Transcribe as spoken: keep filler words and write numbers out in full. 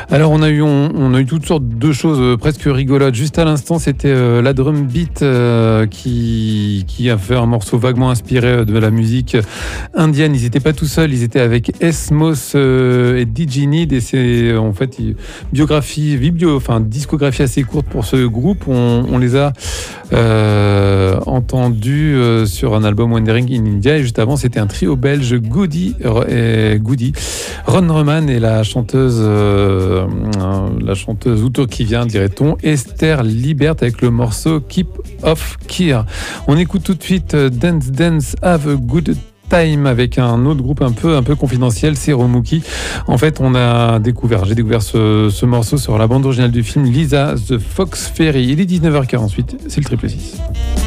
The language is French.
Alors on a eu on, on a eu toutes sortes de choses euh, presque rigolotes. Juste à l'instant, c'était euh, la drum beat euh, qui qui a fait un morceau vaguement inspiré de la musique indienne. Ils n'étaient pas tout seuls, ils étaient avec Esmos euh, et D J Need, et c'est en fait biographie, bio, enfin discographie assez courte pour ce groupe. On, on les a euh, entendus euh, sur un album Wandering in India, et juste avant c'était un trio belge, Goody et Goody, Ron Roman et la chanteuse euh, la chanteuse outo qui vient, dirait-on, Esther Libert, avec le morceau Keep Off Keir. On écoute tout de suite Dance Dance Have a Good Time avec un autre groupe un peu un peu confidentiel, c'est Romuki. En fait, on a découvert, j'ai découvert ce, ce morceau sur la bande originale du film Lisa the Fox Ferry. Il est dix-neuf heures quarante-huit, c'est le triple six.